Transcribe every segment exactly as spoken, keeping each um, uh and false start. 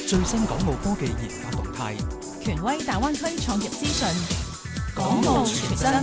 最新港澳科技研發動態， 權威大灣區創業資訊， 港澳傳真。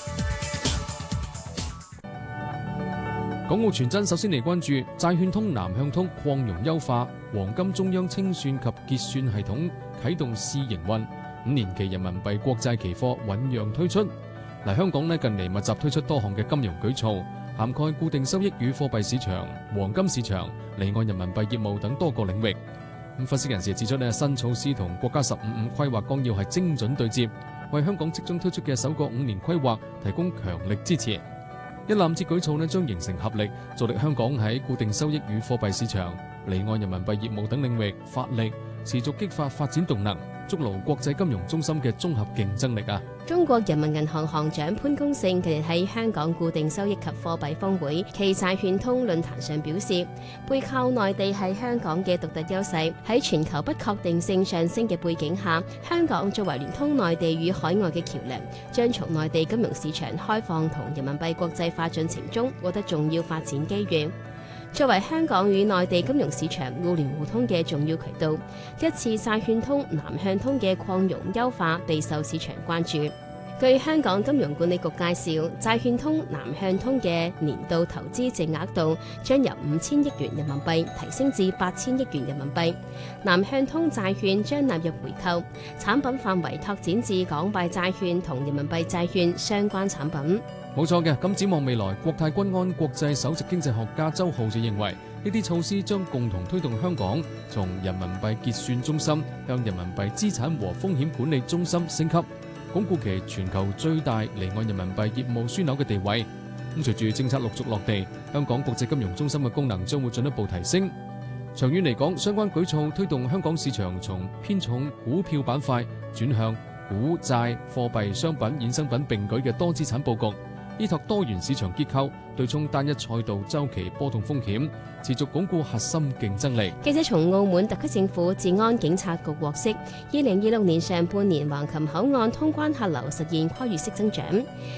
港澳傳真首先嚟關注債券通南向通擴容優化，黃金中央清算及結算系統啟動試營運，五年期人民幣國債期貨醞釀推出。嗱，香港咧近嚟密集推出多項嘅金融舉措，涵蓋固定收益與貨幣市場、黃金市場、離岸人民幣業務等多個領域。咁分析人士指出咧，新措施同國家十五五規劃綱要係精準對接，為香港即將推出嘅首個五年規劃提供強力支持。一攬子舉措咧將形成合力，助力香港喺固定收益與貨幣市場、離岸人民幣業務等領域發力，持續激發發展動能，築牢國際金融中心嘅綜合競爭力啊！ 中國人民銀行行長潘功勝近日喺香港固定收益及貨幣峰會暨債券通論壇上表示，背靠內地係香港嘅獨特優勢。喺全球不確定性上升嘅背景下，香港作為聯通內地與海外嘅橋梁，將從內地金融市場開放同人民幣國際化進程中獲得重要發展機遇。作為香港與內地金融市場互聯互通嘅重要渠道，一次債券通南向通嘅擴容優化備受市場關注。據香港金融管理局介紹，債券通南向通嘅年度投資淨額度將由五千億元人民幣提升至八千億元人民幣。南向通債券將納入回購，產品範圍拓展至港幣債券同人民幣債券相關產品。 冇錯嘅，咁展望未來，國泰君安國際首席經濟學家周浩就認為，呢啲措施將共同推動香港從人民幣結算中心向人民幣資產和風險管理中心升級，鞏固其全球最大離岸人民幣業務樞紐嘅地位。咁隨住政策陸續落地，香港國際金融中心嘅功能將會進一步提升。長遠嚟講，相關舉措推動香港市場從偏重股票板塊轉向股債貨幣商品衍生品並舉嘅多資產佈局，依託多元市場結構，對沖單一賽道週期波動風險，持續鞏固核心競爭力。 記者從澳門特區政府治安警察局獲悉，二零二六年上半年橫琴口岸通關客流實現跨越式增長。